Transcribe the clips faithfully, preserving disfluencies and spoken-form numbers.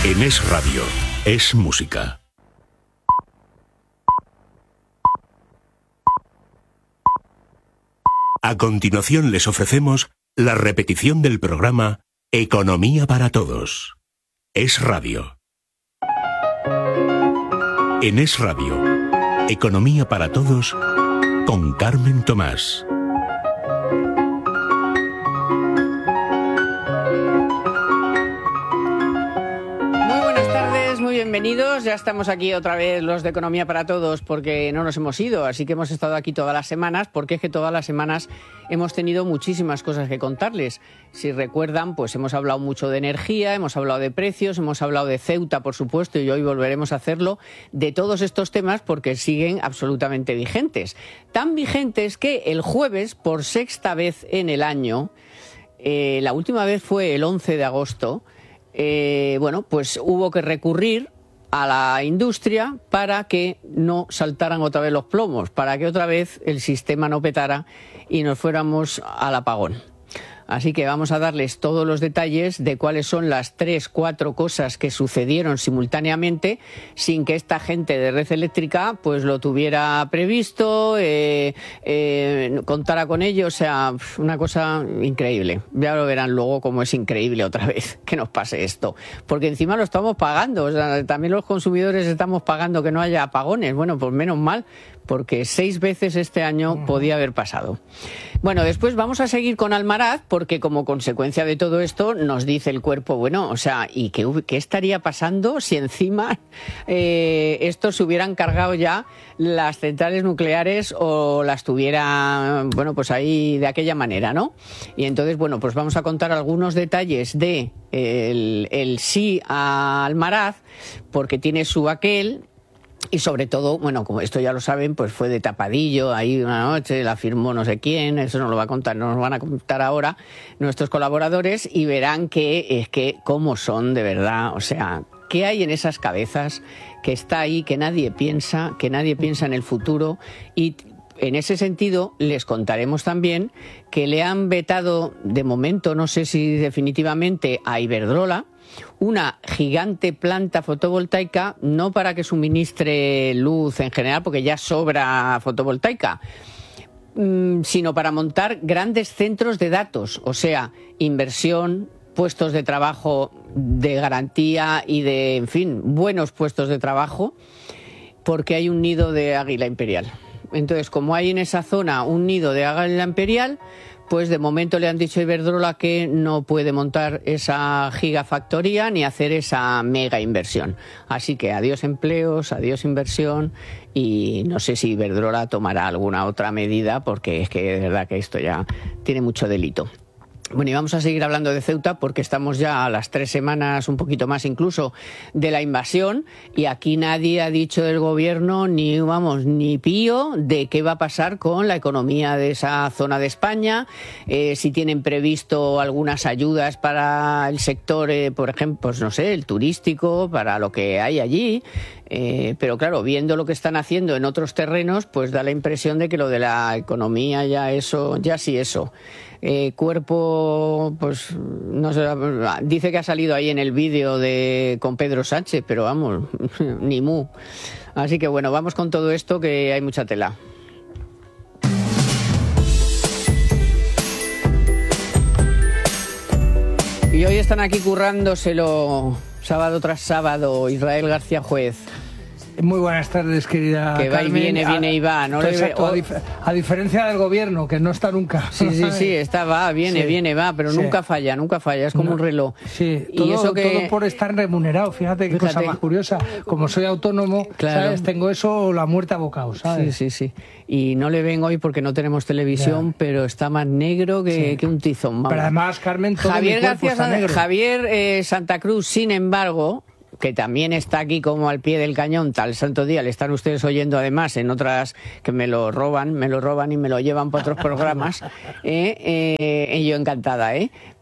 En Es Radio, es música. A continuación les ofrecemos la repetición del programa Economía para Todos. Es Radio. En Es Radio, Economía para Todos con Carmen Tomás. Bienvenidos, ya estamos aquí otra vez los de Economía para Todos porque no nos hemos ido, así que hemos estado aquí todas las semanas porque es que todas las semanas hemos tenido muchísimas cosas que contarles. Si recuerdan, pues hemos hablado mucho de energía, hemos hablado de precios, hemos hablado de Ceuta, por supuesto, y hoy volveremos a hacerlo, de todos estos temas porque siguen absolutamente vigentes. Tan vigentes que el jueves, por sexta vez en el año, eh, la última vez fue el once de agosto, eh, bueno, pues hubo que recurrir a la industria para que no saltaran otra vez los plomos, para que otra vez el sistema no petara y nos fuéramos al apagón. Así que vamos a darles todos los detalles de cuáles son las tres, cuatro cosas que sucedieron simultáneamente sin que esta gente de Red Eléctrica pues lo tuviera previsto, eh, eh, contara con ello. O sea, una cosa increíble. Ya lo verán luego cómo es increíble otra vez que nos pase esto. Porque encima lo estamos pagando. O sea, también los consumidores estamos pagando que no haya apagones. Bueno, pues menos mal, porque seis veces este año podía haber pasado. Bueno, después vamos a seguir con Almaraz, porque como consecuencia de todo esto nos dice el cuerpo, bueno, o sea, ¿y qué, qué estaría pasando si encima eh, estos se hubieran cargado ya las centrales nucleares o las tuviera, bueno, pues ahí de aquella manera, ¿no? Y entonces, bueno, pues vamos a contar algunos detalles de el, el sí a Almaraz, porque tiene su aquel. Y sobre todo, bueno, como esto ya lo saben, pues fue de tapadillo, ahí una noche, la firmó no sé quién, eso nos lo va a contar, nos van a contar ahora nuestros colaboradores y verán que es que cómo son de verdad, o sea, qué hay en esas cabezas que está ahí, que nadie piensa, que nadie piensa en el futuro. Y en ese sentido les contaremos también que le han vetado, de momento, no sé si definitivamente, a Iberdrola, una gigante planta fotovoltaica, no para que suministre luz en general, porque ya sobra fotovoltaica, sino para montar grandes centros de datos, o sea, inversión, puestos de trabajo de garantía y de, en fin, buenos puestos de trabajo, porque hay un nido de águila imperial. Entonces, como hay en esa zona un nido de águila imperial, pues de momento le han dicho a Iberdrola que no puede montar esa gigafactoría ni hacer esa mega inversión. Así que adiós empleos, adiós inversión, y no sé si Iberdrola tomará alguna otra medida porque es que de verdad que esto ya tiene mucho delito. Bueno, y vamos a seguir hablando de Ceuta porque estamos ya a las tres semanas, un poquito más incluso, de la invasión, y aquí nadie ha dicho del gobierno ni, vamos, ni pío de qué va a pasar con la economía de esa zona de España, eh, si tienen previsto algunas ayudas para el sector, eh, por ejemplo, pues no sé, el turístico, para lo que hay allí. Eh, pero claro, viendo lo que están haciendo en otros terrenos, pues da la impresión de que lo de la economía ya eso, ya sí eso. Eh, cuerpo, pues no sé, dice que ha salido ahí en el vídeo de con Pedro Sánchez, pero vamos, ni mu. Así que bueno, vamos con todo esto que hay mucha tela. Y hoy están aquí currándoselo sábado tras sábado Israel García Juez. Muy buenas tardes, querida Que va Carmen. y viene, viene y va. No Exacto, le ve... a, dif- a diferencia del gobierno, que no está nunca. Sí, sí, sí, está, va, viene, Sí. viene, va, pero Sí. nunca falla, nunca falla, es como No. un reloj. Sí, y todo, eso que... todo por estar remunerado, fíjate qué Fíjate. cosa más curiosa. Como soy autónomo, Claro. ¿sabes? Tengo eso, la muerte a bocados, ¿sabes? Sí, sí, sí. Y no le ven hoy porque no tenemos televisión, Ya. pero está más negro que, Sí. que un tizón. Vamos. Pero además, Carmen, todo Javier mi cuerpo García está San- negro. Javier eh, Santa Cruz, sin embargo, que también está aquí como al pie del cañón, tal santo día, le están ustedes oyendo además en otras que me lo roban, me lo roban y me lo llevan para otros programas, eh, eh, y yo encantada, ¿eh?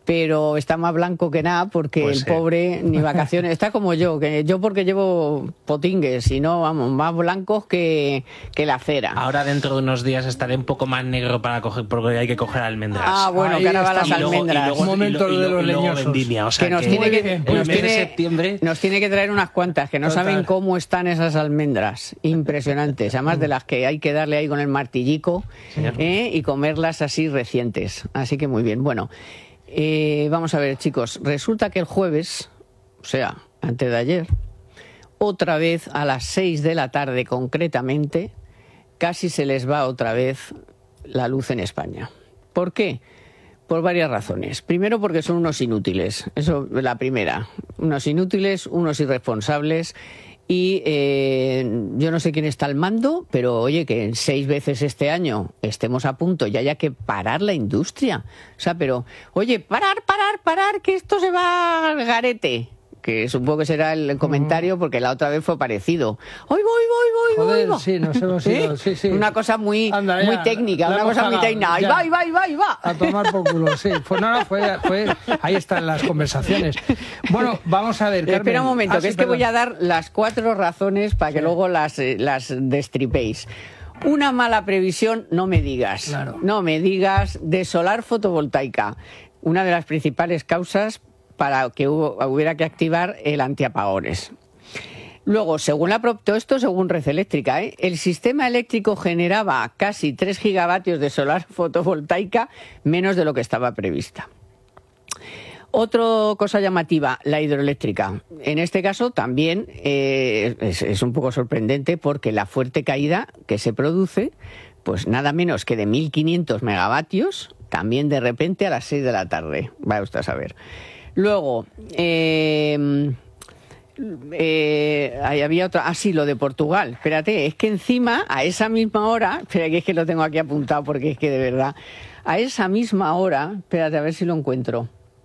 pero está más blanco que nada porque Pues el sí. pobre ni vacaciones. Está como yo, que yo porque llevo potingues y no, vamos, más blancos que, que la cera. Ahora dentro de unos días estaré un poco más negro para coger, porque hay que coger almendras. Ah, bueno, Ahí que ahora va está. las Y luego- y almendras. luego- Momento y lo- y de lo- los y luego leñosos. vendimia, o sea que nos que- tiene que, bien, nos el mes de tiene- septiembre. nos tiene que traer unas cuantas, que no Total. saben cómo están esas almendras. Impresionantes. Además de las que hay que darle ahí con el martillico, ¿eh? Y comerlas así recientes. Así que muy bien. Bueno, eh, vamos a ver, chicos. Resulta que el jueves, o sea, antes de ayer, otra vez a las seis de la tarde concretamente, casi se les va otra vez la luz en España. ¿Por qué? Por varias razones. Primero, porque son unos inútiles. Eso es la primera. Unos inútiles, unos irresponsables. Y eh, yo no sé quién está al mando, pero oye, que en seis veces este año estemos a punto y haya que parar la industria. O sea, pero, oye, parar, parar, parar, que esto se va al garete. Que supongo que será el comentario porque la otra vez fue parecido. ¡Hoy voy, voy, voy, Joder, voy! voy! sí, nos hemos ido, sí, sí. Una cosa muy, Anda, ya, muy técnica, la una hemos cosa muy cagado, técnica. ¡Ahí ya. va, ahí va, ahí va, ahí va! A tomar por culo, sí. Fue, no, no, fue, fue, ahí están las conversaciones. Bueno, vamos a ver, Carmen. Espera un momento, Ah, que sí, es que perdón. voy a dar las cuatro razones para que luego las, eh, las destripéis. Una mala previsión, no me digas. Claro. No me digas de solar fotovoltaica. Una de las principales causas para que hubo, hubiera que activar el antiapagones. Luego, según la pro- todo esto según Red Eléctrica, ¿eh? El sistema eléctrico generaba casi tres gigavatios de solar fotovoltaica, menos de lo que estaba prevista. Otra cosa llamativa, la hidroeléctrica. En este caso también eh, es, es un poco sorprendente porque la fuerte caída que se produce, pues nada menos que de mil quinientos megavatios, también de repente a las seis de la tarde. Vaya usted a saber. Luego, eh, eh, ahí había otra, ah sí, lo de Portugal. Espérate, es que encima a esa misma hora, espera que es que lo tengo aquí apuntado porque es que de verdad, a esa misma hora, espérate a ver si lo encuentro.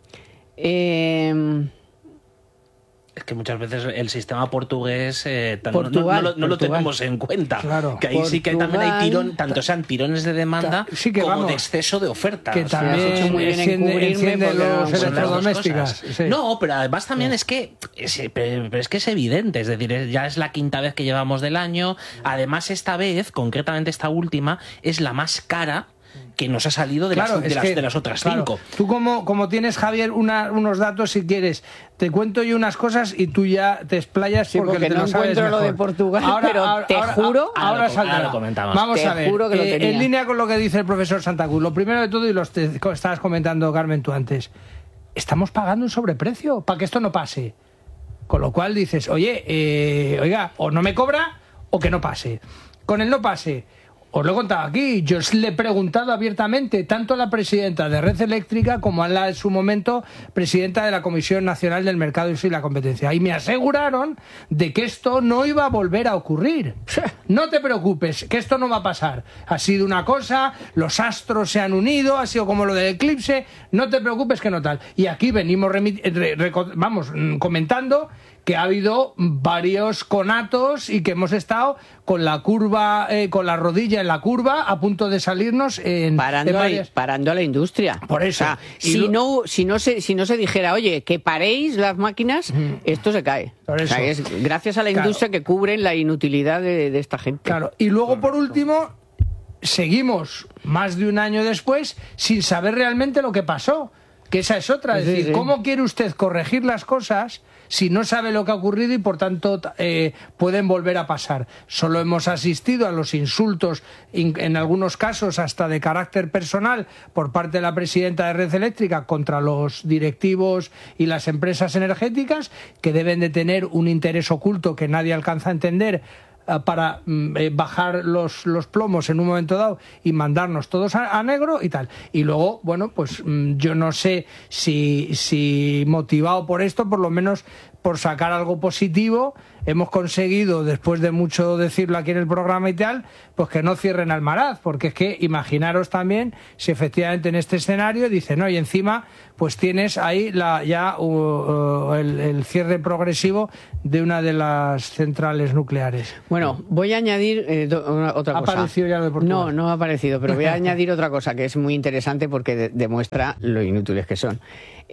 Eh, Es que muchas veces el sistema portugués eh, tan- Portugal, no, no lo- no lo Portugal. tenemos en cuenta. Claro. Que ahí sí que también hay Portugal, tirón, tanto sean tirones de demanda sí que como vamos, de exceso de oferta. que O sea, también has hecho muy bien en enciende, cubrirme enciende porque no los encuentro. son las dos electrodomésticas. cosas. Sí. No, pero además también es que es, pero, pero es que es evidente, es decir, es- ya es la quinta vez que llevamos del año. Además, esta vez, concretamente esta última, es la más cara que nos ha salido de, Claro, las, de, es las, que, de las otras claro, cinco. Tú como, como tienes, Javier, una, unos datos, si quieres, te cuento yo unas cosas y tú ya te explayas Sí, porque, porque te no lo sabes encuentro lo mejor. de Portugal, pero te juro- ahora, Ahora lo- saldrá. ahora lo comentamos. Vamos Te a ver, juro que lo eh, tenía. en línea con lo que dice el profesor Santa Cruz, lo primero de todo, y lo te- estabas comentando, Carmen, tú antes, estamos pagando un sobreprecio para que esto no pase. Con lo cual dices, oye, eh, oiga, o no me cobra o que no pase. Con el no pase, os lo he contado aquí, yo le he preguntado abiertamente tanto a la presidenta de Red Eléctrica como a la en su momento presidenta de la Comisión Nacional del Mercado y la Competencia. Y me aseguraron de que esto no iba a volver a ocurrir. No te preocupes, que esto no va a pasar. Ha sido una cosa, los astros se han unido, ha sido como lo del eclipse, no te preocupes que no tal. Y aquí venimos remit- re- reco- vamos mm, comentando que ha habido varios conatos y que hemos estado con la curva, eh, con la rodilla en la curva, a punto de salirnos en, Parando, en a, varias... parando a la industria. Por eso. O sea, Y si, lo- no, si, no se, si no se dijera, oye, que paréis las máquinas, esto se cae. Por O sea, eso. es gracias a la Claro. industria que cubren la inutilidad de, de esta gente. Claro, y luego por último, seguimos más de un año después sin saber realmente lo que pasó. Que esa es otra, es Sí, decir, sí. ¿cómo quiere usted corregir las cosas si no sabe lo que ha ocurrido y por tanto eh, pueden volver a pasar? Solo hemos asistido a los insultos, in- en algunos casos hasta de carácter personal, por parte de la presidenta de Red Eléctrica contra los directivos y las empresas energéticas, que deben de tener un interés oculto que nadie alcanza a entender, eh, para mm, eh, bajar los, los plomos en un momento dado y mandarnos todos a, a negro y tal. Y luego, bueno, pues mm, yo no sé si, si motivado por esto, por lo menos por sacar algo positivo, hemos conseguido, después de mucho decirlo aquí en el programa y tal, pues que no cierren Almaraz, porque es que imaginaros también si efectivamente en este escenario dicen, no, y encima pues tienes ahí la ya uh, uh, el, el cierre progresivo de una de las centrales nucleares. Bueno, voy a añadir eh, do, una, otra ¿Ha cosa. ¿Ha aparecido ya lo de Portugal? No, no ha aparecido, pero voy a añadir otra cosa que es muy interesante porque de, demuestra lo inútiles que son.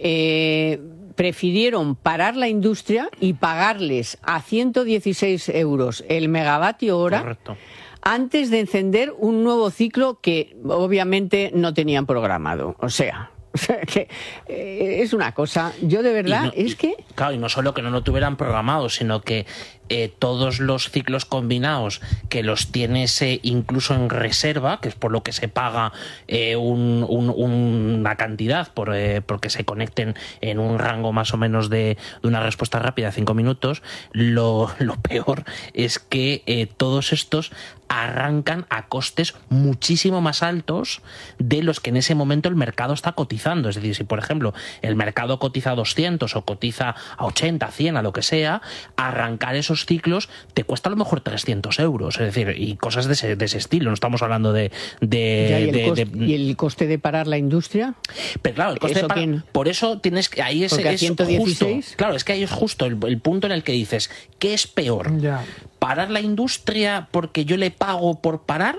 Eh, prefirieron parar la industria y pagarles a ciento dieciséis euros el megavatio hora. Correcto. Antes de encender un nuevo ciclo que obviamente no tenían programado. O sea, que eh, es una cosa, yo de verdad, no, es que... Claro, y no solo que no lo tuvieran programado, sino que eh, todos los ciclos combinados que los tienes eh, incluso en reserva, que es por lo que se paga eh, un, un, una cantidad por eh, porque se conecten en un rango más o menos de, de una respuesta rápida de cinco minutos, lo, lo peor es que eh, todos estos arrancan a costes muchísimo más altos de los que en ese momento el mercado está cotizando. Es decir, si por ejemplo el mercado cotiza a doscientos o cotiza a ochenta, cien, a lo que sea, arrancar esos ciclos te cuesta a lo mejor trescientos euros. Es decir, y cosas de ese, de ese estilo. No estamos hablando de... de, ya, ¿y, el de, coste, de ¿Y el coste de parar la industria? Pero claro, el coste ¿Eso de parar, quién? por eso tienes que... Ahí es, es ciento dieciséis. justo. Claro, es que ahí es justo el, el punto en el que dices, ¿qué es peor? Ya. ¿Parar la industria porque yo le pago por parar?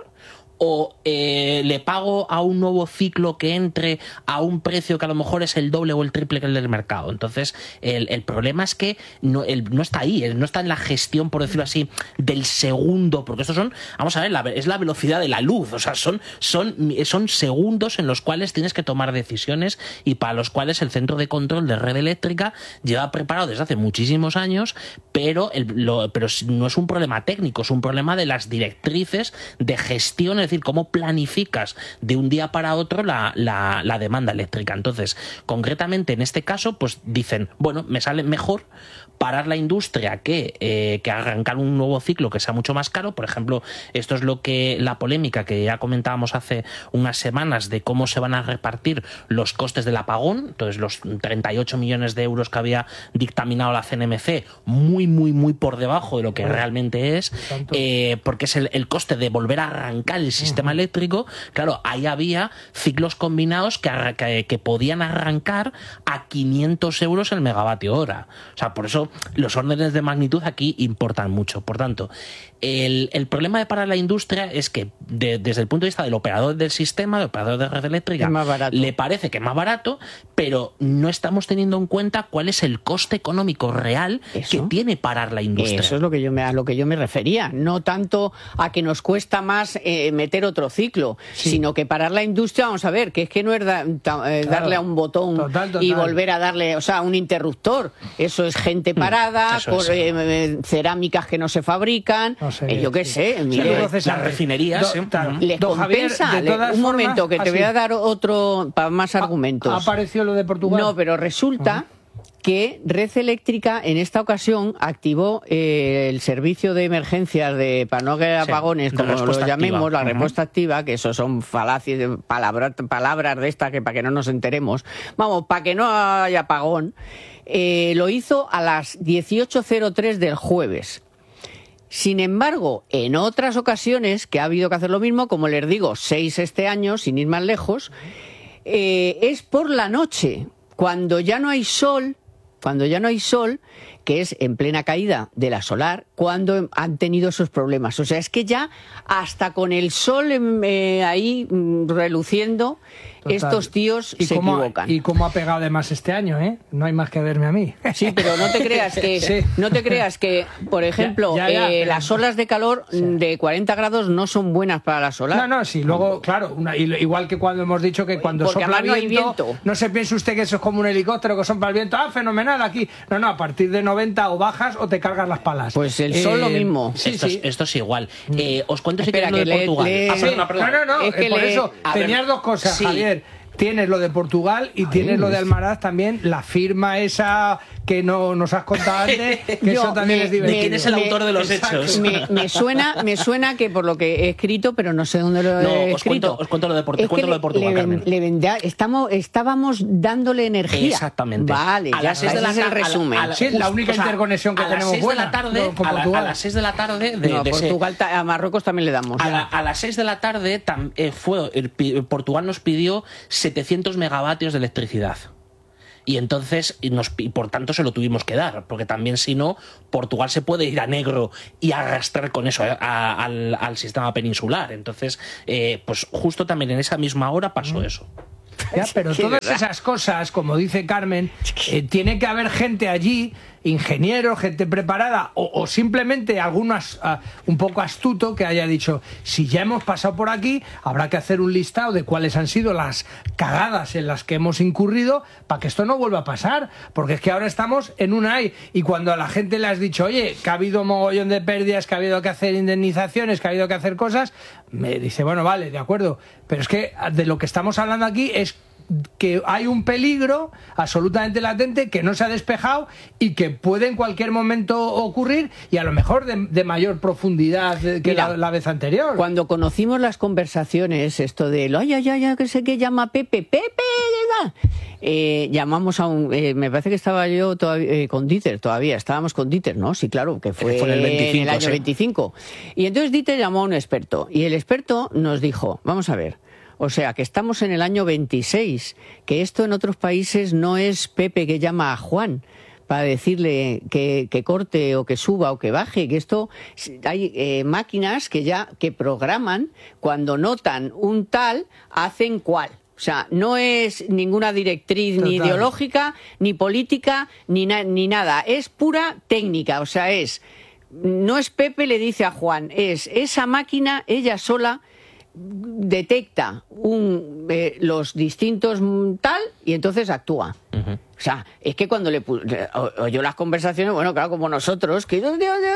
¿O eh, le pago a un nuevo ciclo que entre a un precio que a lo mejor es el doble o el triple que el del mercado? Entonces, el, el problema es que no, el, no está ahí, no está en la gestión, por decirlo así, del segundo, porque estos son, vamos a ver, la, es la velocidad de la luz, o sea, son, son, son segundos en los cuales tienes que tomar decisiones y para los cuales el centro de control de red eléctrica lleva preparado desde hace muchísimos años, pero, el, lo, pero no es un problema técnico, es un problema de las directrices de gestión, es decir, cómo planificas de un día para otro la, la, la demanda eléctrica. Entonces, concretamente en este caso, pues dicen, bueno, me sale mejor parar la industria que, eh, que arrancar un nuevo ciclo que sea mucho más caro. Por ejemplo, esto es lo que la polémica que ya comentábamos hace unas semanas de cómo se van a repartir los costes del apagón. Entonces, los treinta y ocho millones de euros que había dictaminado la C N M C, muy, muy, muy por debajo de lo que bueno, realmente es, eh, porque es el, el coste de volver a arrancar el sistema uh-huh. eléctrico. Claro, ahí había ciclos combinados que, que, que podían arrancar a quinientos euros el megavatio hora. O sea, por eso los órdenes de magnitud aquí importan mucho. Por tanto, el, el problema de parar la industria es que de, desde el punto de vista del operador del sistema, del operador de red eléctrica, le parece que es más barato, pero no estamos teniendo en cuenta cuál es el coste económico real ¿Eso? que tiene parar la industria. Eso es lo que yo me, a lo que yo me refería. No tanto a que nos cuesta más eh, meter otro ciclo, sí. sino que parar la industria, vamos a ver, que es que no es da, ta, eh, claro. darle a un botón total, total. y volver a darle, o sea, un interruptor. Eso es gente parada, por es. eh, cerámicas que no se fabrican, no sé, eh, yo qué sí. sé, mire, las refinerías. Do, tal, les Don compensa. Javier, de todas un formas, momento, que te así. voy a dar otro, para más argumentos. ¿Ha aparecido lo de Portugal? No, pero resulta... Uh-huh. que Red Eléctrica en esta ocasión activó eh, el servicio de emergencias de para no haber apagones, sí, como lo llamemos, activa. la uh-huh. respuesta activa, que eso son falacias, palabras, palabras de estas que para que no nos enteremos, vamos, para que no haya apagón, eh, lo hizo a las dieciocho cero tres del jueves. Sin embargo, en otras ocasiones que ha habido que hacer lo mismo, como les digo, seis este año, sin ir más lejos, eh, es por la noche, cuando ya no hay sol, cuando ya no hay sol, que es en plena caída de la solar, cuando han tenido esos problemas. O sea, es que ya hasta con el sol eh, ahí reluciendo, Total. estos tíos ¿Y se cómo, equivocan. Y cómo ha pegado además este año, ¿eh? No hay más que verme a mí. Sí, pero no te creas que, sí. no te creas que, por ejemplo, ya, ya, ya, eh, las olas de calor sí. de cuarenta grados no son buenas para la solar. No, no, sí, luego, claro, una, igual que cuando hemos dicho que cuando Porque sopla no viento, viento, no se piense usted que eso es como un helicóptero que sopla el viento, ah, fenomenal, aquí. No, no, a partir de noventa o bajas o te cargas las palas. Pues el sol eh, lo mismo. Sí, esto, sí. Es, esto es igual. Eh, os cuento si Espera, queréis lo de le, Portugal. Le, ah, perdona, perdona. No, no, no, es que por le, eso tenías dos cosas, sí. Javier. tienes lo de Portugal y Ay, tienes lo de Almaraz también, la firma esa que no nos has contado antes, que Yo, eso también me, es divertido. ¿Quién es el me, autor de los exacto. hechos? Me, me, suena, me suena que por lo que he escrito, pero no sé dónde lo no, he os escrito. Cuento, os cuento lo de, Port- cuento le, lo de Portugal, le, Carmen. Le vendía, estamos, estábamos dándole energía. Exactamente. Vale, a las seis de la tarde, tarde, el resumen. A la, sí, la única o sea, interconexión que a tenemos las buena. De la tarde, no, a, la, a las seis de la tarde... De, no, de Portugal, ese, a Marruecos también le damos. A, la, a las seis de la tarde tam, eh, fue, el, Portugal nos pidió setecientos megavatios de electricidad. Y entonces, y, nos, y por tanto se lo tuvimos que dar, porque también si no, Portugal se puede ir a negro y arrastrar con eso a, a, al, al sistema peninsular. Entonces, eh, pues justo también en esa misma hora pasó mm. eso. Ya, pero todas esas cosas, como dice Carmen, eh, tiene que haber gente allí, ingenieros, gente preparada, o, o simplemente algunos uh, un poco astuto que haya dicho, si ya hemos pasado por aquí, habrá que hacer un listado de cuáles han sido las cagadas en las que hemos incurrido para que esto no vuelva a pasar, porque es que ahora estamos en un ay, y cuando a la gente le has dicho, oye, que ha habido mogollón de pérdidas, que ha habido que hacer indemnizaciones, que ha habido que hacer cosas, me dice, bueno, vale, de acuerdo, pero es que de lo que estamos hablando aquí es que hay un peligro absolutamente latente que no se ha despejado y que puede en cualquier momento ocurrir, y a lo mejor de, de mayor profundidad que Mira, la, la vez anterior. Cuando conocimos las conversaciones, esto de lo ay, ay, ay, que sé que llama Pepe, Pepe, eh, llamamos a un, eh, me parece que estaba yo todavía, eh, con Dieter, todavía estábamos con Dieter, ¿no? Sí, claro, que fue, fue en el, veinticinco, en el año sí. veinticinco. Y entonces Dieter llamó a un experto, y el experto nos dijo, vamos a ver, o sea, que estamos en el año veintiséis, que esto en otros países no es Pepe que llama a Juan para decirle que, que corte o que suba o que baje, que esto hay eh, máquinas que ya que programan, cuando notan un tal, hacen cual. O sea, no es ninguna directriz Total. Ni ideológica, ni política, ni, na- ni nada. Es pura técnica, o sea, es no es Pepe le dice a Juan, es esa máquina, ella sola, detecta un, eh, los distintos tal y entonces actúa. Uh-huh. O sea, es que cuando le oyó las conversaciones, bueno, claro, como nosotros, que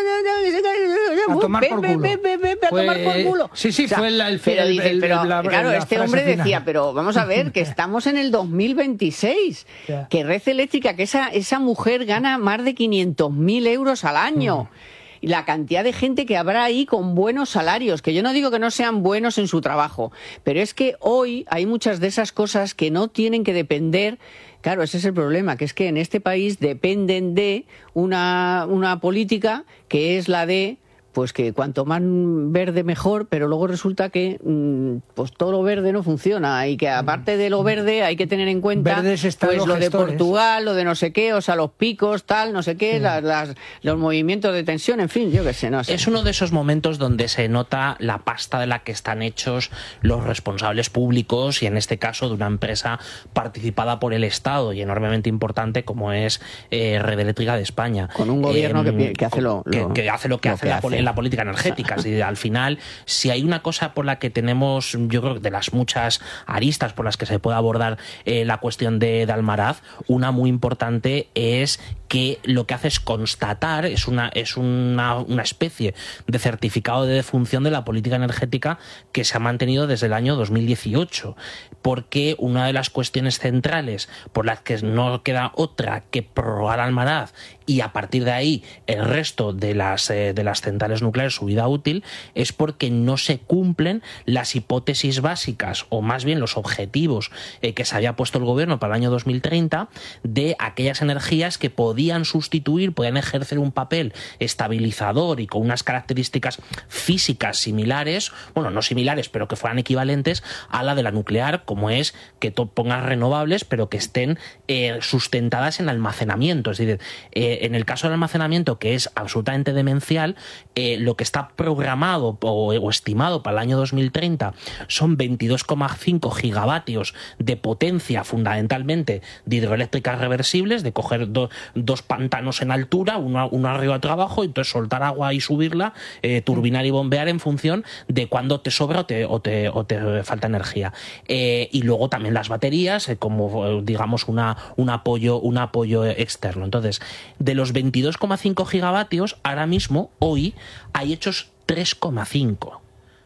a tomar por culo. A tomar por culo. Sí, sí, o sea, fue el, el, pero, el, el, pero la, claro, la este hombre final. decía, pero vamos a ver, que estamos en el dos mil veintiséis, yeah. que Red Eléctrica, que esa, esa mujer gana más de quinientos mil euros al año. Mm. Y la cantidad de gente que habrá ahí con buenos salarios, que yo no digo que no sean buenos en su trabajo, pero es que hoy hay muchas de esas cosas que no tienen que depender. Claro, ese es el problema, que es que en este país dependen de una, una política que es la de, pues que cuanto más verde mejor, pero luego resulta que pues todo lo verde no funciona y que aparte de lo verde hay que tener en cuenta pues lo de Portugal, lo de no sé qué, o sea, los picos, tal, no sé qué, sí. las, las, los movimientos de tensión, en fin, yo qué sé, no sé. Es uno de esos momentos donde se nota la pasta de la que están hechos los responsables públicos y en este caso de una empresa participada por el Estado y enormemente importante como es eh, Red Eléctrica de España. Con un gobierno eh, que, que hace lo, lo que, que hace lo que lo hace, que la, hace. la política energética. Y al final, si hay una cosa por la que tenemos, yo creo que de las muchas aristas por las que se puede abordar eh, la cuestión de, de Almaraz, una muy importante es que lo que hace es constatar, es una, es una, una especie de certificado de defunción de la política energética que se ha mantenido desde el año dos mil dieciocho, porque una de las cuestiones centrales por las que no queda otra que prorrogar Almaraz y a partir de ahí el resto de las, eh, de las centrales nucleares su vida útil es porque no se cumplen las hipótesis básicas o más bien los objetivos eh, que se había puesto el gobierno para el año dos mil treinta de aquellas energías que podían sustituir, podían ejercer un papel estabilizador y con unas características físicas similares, bueno, no similares, pero que fueran equivalentes a la de la nuclear, como es que pongas renovables pero que estén eh, sustentadas en almacenamiento. Es decir, eh, en el caso del almacenamiento, que es absolutamente demencial, eh, lo que está programado o, o estimado para el año dos mil treinta son veintidós coma cinco gigavatios de potencia, fundamentalmente de hidroeléctricas reversibles, de coger do, dos pantanos en altura, uno, uno arriba otro abajo, y entonces soltar agua y subirla, eh, turbinar y bombear en función de cuándo te sobra o te, o te, o te falta energía. Eh, y luego también las baterías, eh, como digamos una, un, apoyo, un apoyo externo. Entonces, de los veintidós coma cinco gigavatios, ahora mismo, hoy, hay hechos tres coma cinco.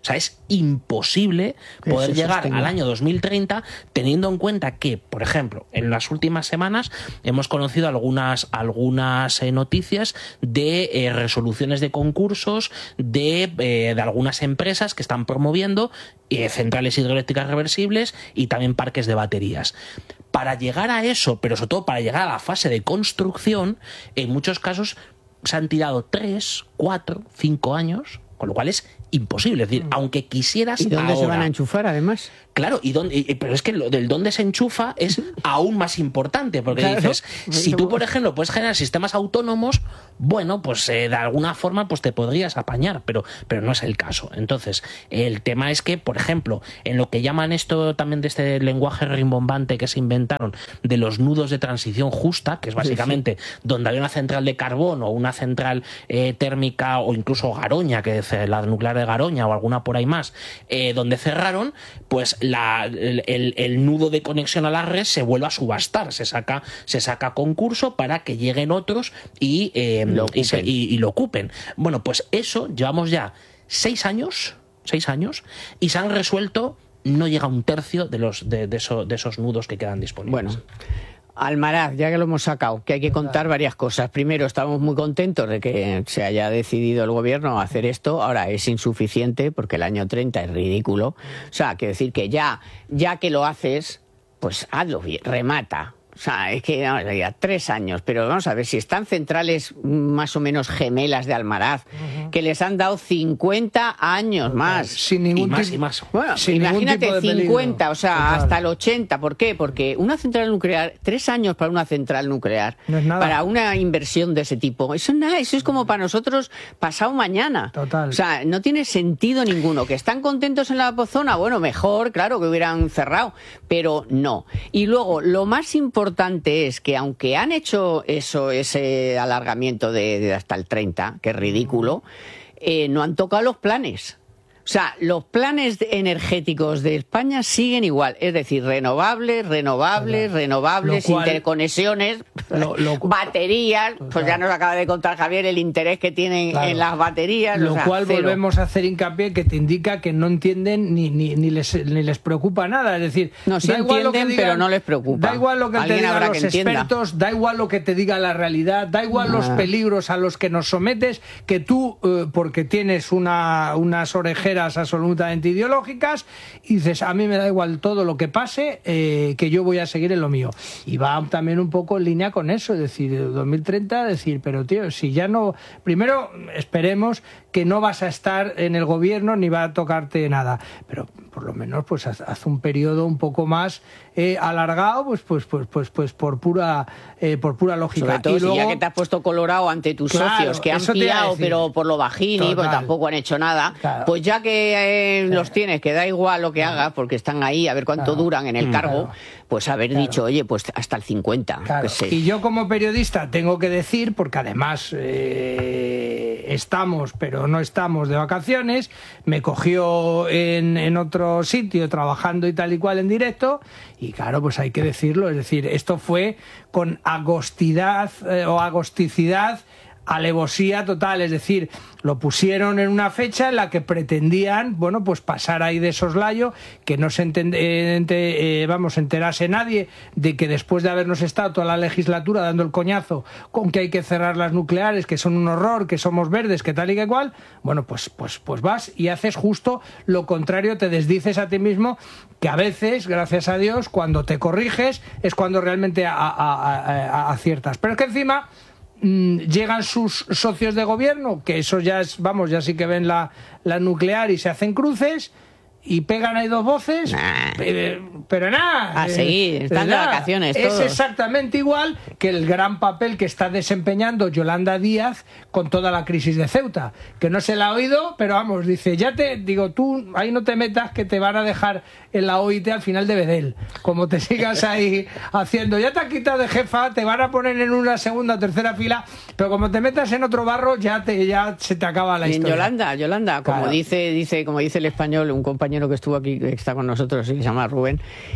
O sea, es imposible poder Eso llegar sostenga. al año dos mil treinta teniendo en cuenta que, por ejemplo, en las últimas semanas hemos conocido algunas, algunas eh, noticias de eh, resoluciones de concursos de, eh, de algunas empresas que están promoviendo eh, centrales hidroeléctricas reversibles y también parques de baterías. Para llegar a eso, pero sobre todo para llegar a la fase de construcción, en muchos casos se han tirado tres, cuatro, cinco años, con lo cual es imposible. Es decir, aunque quisieras ¿Y dónde ahora, se van a enchufar, además? Claro, y dónde, y- pero es que lo del dónde se enchufa es aún más importante, porque Claro. dices, si tú, por ejemplo, puedes generar sistemas autónomos, bueno, pues eh, de alguna forma pues te podrías apañar, pero, pero no es el caso. Entonces, el tema es que, por ejemplo, en lo que llaman esto también de este lenguaje rimbombante que se inventaron, de los nudos de transición justa, que es básicamente donde hay una central de carbón o una central eh, térmica o incluso Garoña, que es la nuclear de Garoña o alguna por ahí más, eh, donde cerraron, pues la, el, el- el nudo de conexión a la red se vuelve a subastar, se saca, se saca concurso para que lleguen otros y, eh, Lo y, se- ocupen. y- y lo ocupen. Bueno, pues eso llevamos ya seis años, seis años, y se han resuelto, no llega a un tercio de los de, de eso- de esos nudos que quedan disponibles. Bueno, Almaraz, ya que lo hemos sacado, que hay que contar varias cosas. Primero, estamos muy contentos de que se haya decidido el gobierno a hacer esto. Ahora, es insuficiente porque el año treinta es ridículo. O sea, quiero decir que ya, ya que lo haces, pues hazlo bien, remata. O sea, es que vamos a ver, tres años, pero vamos a ver si están centrales más o menos gemelas de Almaraz, que les han dado cincuenta años más. Sin Y ningún más tipo- y más. Bueno, sin ningún imagínate tipo de peligro. cincuenta, o sea, Total. hasta el ochenta. ¿Por qué? Porque una central nuclear, tres años para una central nuclear, No es nada. para una inversión de ese tipo, eso es nada, eso es como para nosotros pasado mañana. Total. O sea, no tiene sentido ninguno. ¿Que están contentos en la zona? Bueno, mejor, claro, que hubieran cerrado, pero no. Y luego, lo más importante es que aunque han hecho eso, ese alargamiento de, de hasta el treinta, que es ridículo, eh, no han tocado los planes. O sea, los planes de- energéticos de España siguen igual, es decir, renovables, renovables, Total. renovables, Lo cual- interconexiones, Lo- lo- baterías, pues Total. ya nos acaba de contar Javier el interés que tienen Claro. en las baterías. Lo o sea, cual cero. volvemos a hacer hincapié que te indica que no entienden ni, ni, ni, les, ni les preocupa nada. Es decir, No, sí da igual lo que entienden, digan- pero no les preocupa. Da igual lo que te Alguien digan habrá los que entienda. expertos, da igual lo que te diga la realidad, da igual los Ah. peligros a los que nos sometes, que tú, eh, porque tienes una, unas orejeras absolutamente ideológicas, y dices, a mí me da igual todo lo que pase, eh, que yo voy a seguir en lo mío. Y va también un poco en línea con eso, es decir, dos mil treinta, decir, pero tío, si ya no... Primero, esperemos que no vas a estar en el gobierno ni va a tocarte nada, pero por lo menos pues haz, haz un periodo un poco más eh, alargado, pues pues pues pues pues por pura eh, por pura lógica. Sobre todo Y si ya luego- que te has puesto colorado ante tus Claro, socios, que han eso te iba a pillado, decir. pero por lo bajini, Total. pues tampoco han hecho nada, Claro. pues ya que eh, los tienes, que da igual lo que hagas, porque están ahí, a ver cuánto Claro. duran en el Mm. cargo, Claro. pues haber Claro. dicho, oye, pues hasta el cincuenta. Claro, que sé. y yo como periodista tengo que decir, porque además eh, estamos, pero no estamos de vacaciones, me cogió en, en otro sitio trabajando y tal y cual en directo, y claro, pues hay que decirlo, es decir, esto fue con agostidad eh, o agosticidad, alevosía total, es decir, lo pusieron en una fecha en la que pretendían, bueno, pues pasar ahí de soslayo, que no se entende, eh, ente- eh, vamos, enterase nadie de que después de habernos estado toda la legislatura dando el coñazo con que hay que cerrar las nucleares, que son un horror, que somos verdes, que tal y que cual, bueno, pues, pues, pues vas y haces justo lo contrario, te desdices a ti mismo, que a veces, gracias a Dios, cuando te corriges es cuando realmente a- a- a- a- aciertas. Pero es que encima mm, llegan sus socios de gobierno, que eso ya es, vamos, ya sí que ven la, la nuclear y se hacen cruces y pegan ahí dos voces, Nah. eh, pero nada. A eh, seguir, están de nada. vacaciones Es todos. exactamente igual que el gran papel que está desempeñando Yolanda Díaz con toda la crisis de Ceuta, que no se la ha oído, pero vamos, dice, ya te digo, tú ahí no te metas que te van a dejar en la O I T al final de Bedel, como te sigas ahí haciendo, ya te has quitado de jefa, te van a poner en una segunda o tercera fila, pero como te metas en otro barro, ya te ya se te acaba la Y en historia. Yolanda, Yolanda, como Claro. dice, dice, como dice el español, un compañero compañero que estuvo aquí, que está con nosotros, que se llama Rubén,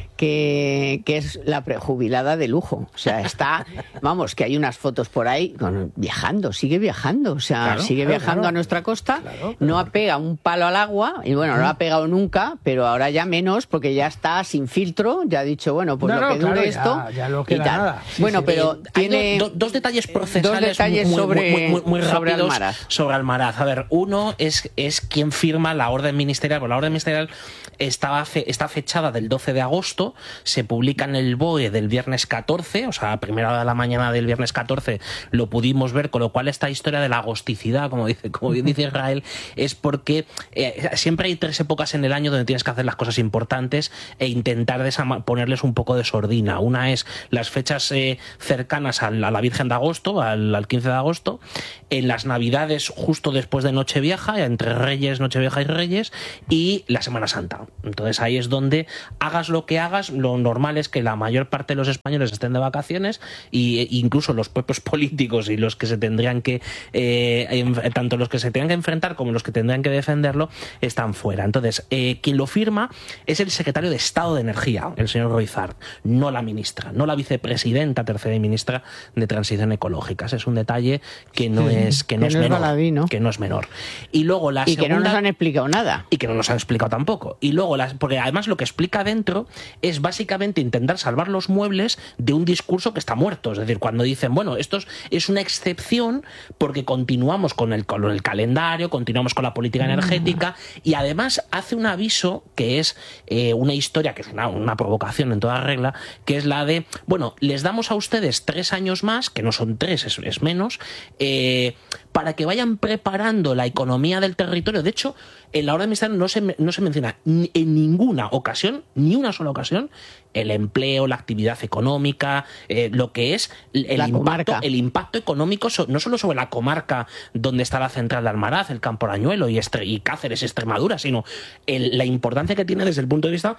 que, que es la prejubilada de lujo. O sea, está, vamos, que hay unas fotos por ahí con, viajando, sigue viajando, o sea, Claro, sigue claro, viajando claro. a nuestra costa, Claro, claro. no ha pegado un palo al agua, y bueno, no lo ha pegado nunca, pero ahora ya menos, porque ya está sin filtro, ya ha dicho, bueno, pues No, lo no, que dure claro, esto, ya- ya no y queda tal. nada. Sí, Bueno, sí. pero Eh, hay tiene do- do- dos detalles procesales dos detalles muy, muy- sobre, muy, muy, muy sobre rápidos Almaraz. sobre Almaraz. A ver, uno es, es quien firma la orden ministerial. Pues la orden ministerial estaba fe- está fechada del doce de agosto, se publica en el B O E del viernes catorce, o sea, a primera hora de la mañana del viernes catorce lo pudimos ver, con lo cual esta historia de la agosticidad, como dice, como dice Israel, es porque eh, siempre hay tres épocas en el año donde tienes que hacer las cosas importantes e intentar desama- ponerles un poco de sordina. Una es las fechas eh, cercanas al- a la Virgen de Agosto, al, al quince de agosto, en las Navidades justo después de Nochevieja, entre Reyes, Nochevieja y Reyes, y la Semana Santa. Entonces ahí es donde hagas lo que hagas, lo normal es que la mayor parte de los españoles estén de vacaciones, y e incluso los propios políticos y los que se tendrían que eh, en- tanto los que se tengan que enfrentar como los que tendrían que defenderlo están fuera. Entonces eh, quien lo firma es el secretario de Estado de Energía, el señor Roizar, no la ministra, no la vicepresidenta tercera y ministra de Transición Ecológica. Ese es un detalle que no es que no Que es no es menor, baladí, ¿no? que no es menor. Y luego la y que no segunda- nos han explicado nada. y que no nos han explicado tampoco. Y luego, las, porque además lo que explica dentro es básicamente intentar salvar los muebles de un discurso que está muerto. Es decir, cuando dicen, bueno, esto es, es una excepción porque continuamos con el, con el calendario, continuamos con la política energética, y además hace un aviso que es eh, una historia, que es una, una provocación en toda regla, que es la de, bueno, les damos a ustedes tres años más, que no son tres, es, es menos, eh, para que vayan preparando la economía del territorio. De hecho, en la orden ministerial no se, no se menciona ni- en ninguna ocasión, ni una sola ocasión, el empleo, la actividad económica, eh, lo que es el La impacto, comarca. el impacto económico, so- no solo sobre la comarca donde está la central de Almaraz, el Campo Arañuelo y, Estre- y Cáceres, Extremadura, sino el- la importancia que tiene desde el punto de vista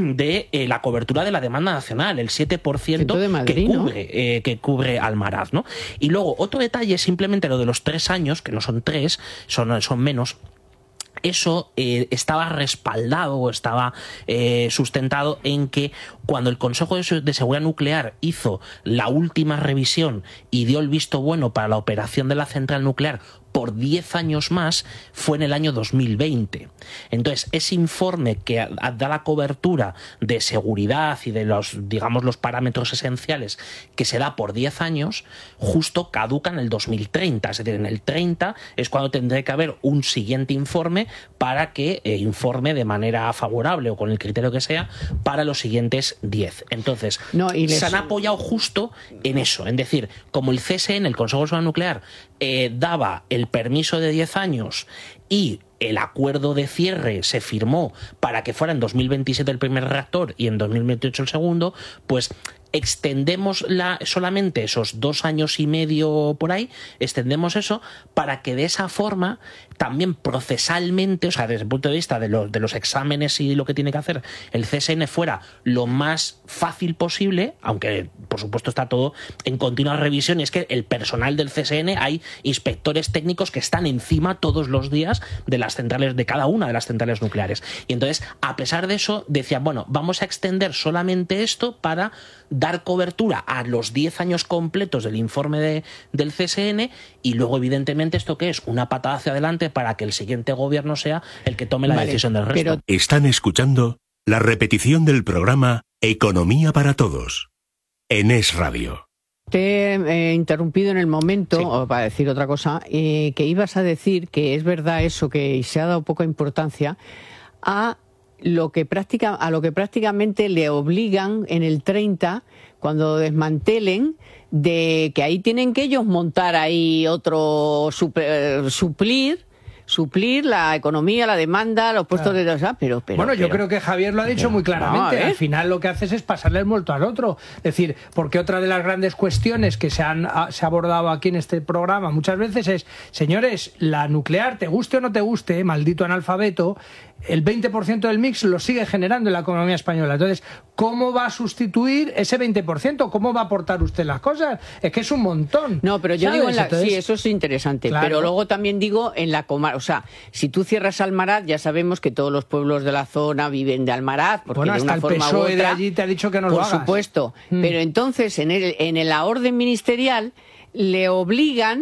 de eh, la cobertura de la demanda nacional, el siete por ciento Ciento de Madrid, que ¿no? cubre eh, que cubre Almaraz, ¿no? Y luego otro detalle es simplemente lo de los tres años, que no son tres, son, son menos. Eso eh, estaba respaldado o estaba eh, sustentado en que cuando el Consejo de, Se- de Seguridad Nuclear hizo la última revisión y dio el visto bueno para la operación de la central nuclear por diez años más, fue en el año dos mil veinte. Entonces, ese informe que a- a- da la cobertura de seguridad y de los, digamos, los parámetros esenciales que se da por diez años, justo caduca en el dos mil treinta. Es decir, en el treinta es cuando tendrá que haber un siguiente informe para que eh, informe de manera favorable o con el criterio que sea para los siguientes diez. Entonces, No, y les- se han apoyado justo en eso. Es decir, como el C S N, el Consejo de Seguridad Nuclear, eh, daba el permiso de diez años y el acuerdo de cierre se firmó para que fuera en dos mil veintisiete el primer reactor y en dos mil veintiocho el segundo, pues extendemos la, solamente esos dos años y medio por ahí, extendemos eso para que de esa forma también procesalmente, o sea, desde el punto de vista de los, de los exámenes y lo que tiene que hacer el C S N fuera lo más fácil posible, aunque por supuesto está todo en continua revisión, y es que el personal del C S N, hay inspectores técnicos que están encima todos los días de las centrales, de cada una de las centrales nucleares. Y entonces, a pesar de eso, decían, bueno, vamos a extender solamente esto para dar cobertura a los diez años completos del informe de, del C S N, y luego, evidentemente, ¿esto qué es? Una patada hacia adelante para que el siguiente gobierno sea el que tome la Vale, decisión del resto. pero- Están escuchando la repetición del programa Economía para Todos en Es Radio. Te he eh, interrumpido en el momento, Sí. o para decir otra cosa, eh, que ibas a decir que es verdad eso, que se ha dado poca importancia a lo que práctica, a lo que prácticamente le obligan en el treinta, cuando desmantelen, de que ahí tienen que ellos montar ahí otro super- suplir suplir la economía, la demanda, los puestos Claro. de los... Ah, pero, pero, bueno, yo pero- creo que Javier lo ha dicho muy Vamos a claramente. ver. Al final lo que haces es pasarle el muerto al otro. Es decir, porque otra de las grandes cuestiones que se han ha- se ha abordado aquí en este programa muchas veces es, señores, la nuclear, te guste o no te guste, maldito analfabeto, el veinte por ciento del mix lo sigue generando en la economía española. Entonces, ¿cómo va a sustituir ese veinte por ciento? ¿Cómo va a aportar usted las cosas? Es que es un montón. No, pero yo ¿sabes? digo en la... Entonces, Sí, eso es interesante. Claro. Pero luego también digo en la comarca... O sea, si tú cierras Almaraz, ya sabemos que todos los pueblos de la zona viven de Almaraz, porque bueno, de una hasta el forma P S O E u otra, de allí te ha dicho que no lo hagas. Por supuesto. Mm. Pero entonces, en, el, en la orden ministerial, le obligan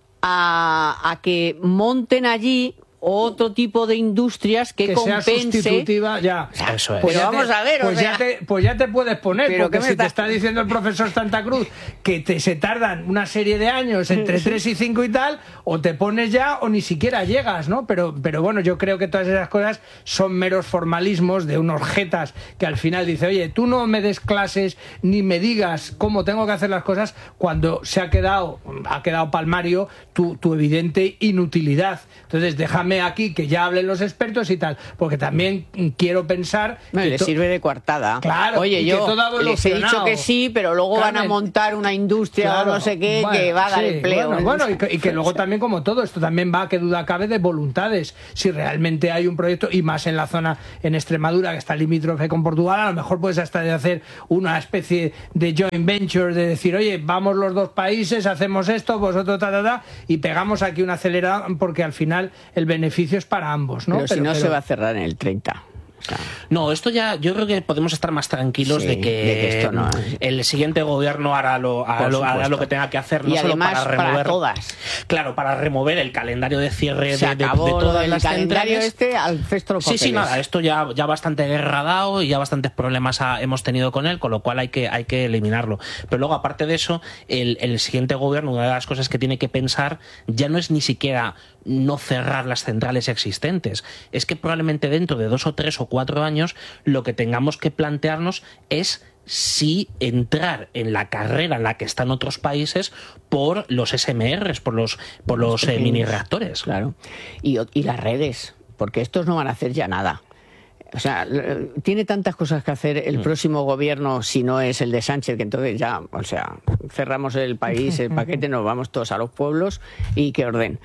a, a que monten allí otro tipo de industrias que, que compense. sea sustitutiva, ya. O sea, Eso es. Pues ya vamos te, a ver, pues, o sea, ya te, pues ya te puedes poner, pero porque ¿qué me si está- te está diciendo el profesor Santa Cruz que te, se tardan una serie de años entre tres y cinco y tal, o te pones ya o ni siquiera llegas, ¿no? Pero, pero bueno, yo creo que todas esas cosas son meros formalismos de unos jetas que al final dice, oye, tú no me des clases ni me digas cómo tengo que hacer las cosas, cuando se ha quedado, ha quedado palmario tu, tu evidente inutilidad. Entonces déjame aquí que ya hablen los expertos y tal, porque también quiero pensar Bueno, que le to- sirve de coartada. Claro, Oye, y que yo todo ha les he dicho evolucionado. que sí, pero luego van a Carmen, montar una industria claro, o no sé qué bueno, que va a dar sí, empleo. Bueno, bueno, y, que, y que luego también, como todo, esto también va, que duda cabe, de voluntades. Si realmente hay un proyecto, y más en la zona, en Extremadura, que está limítrofe con Portugal, a lo mejor puedes hasta de hacer una especie de joint venture, de decir, oye, vamos los dos países, hacemos esto, vosotros ta, ta, ta, y pegamos aquí una acelerada, porque al final el beneficio es para ambos, ¿no? Pero, si no se va a cerrar en el treinta. O sea, No, esto ya, yo creo que podemos estar más tranquilos Sí, de, que de que esto no- el siguiente gobierno hará lo, hará Por lo, hará supuesto. lo que tenga que hacer, no y solo además para para, remover. todas. Claro, para remover el calendario de cierre Se de, de, acabó de lo todas del las calendario centrales. este al cesto de los Sí, sí, papeles. nada, esto ya, ya bastante guerra ha dado y ya bastantes problemas ha- hemos tenido con él, con lo cual hay que, hay que eliminarlo. Pero luego, aparte de eso, el, el siguiente gobierno, una de las cosas que tiene que pensar ya no es ni siquiera no cerrar las centrales existentes, es que probablemente dentro de dos o tres o cuatro años lo que tengamos que plantearnos es si entrar en la carrera en la que están otros países por los S M Rs, por los, por los eh, pequeños. mini reactores. Claro. Y, y las redes, porque estos no van a hacer ya nada. O sea, l- tiene tantas cosas que hacer el próximo gobierno, si no es el de Sánchez, que entonces ya, o sea, cerramos el país, el paquete, nos vamos todos a los pueblos y que orden.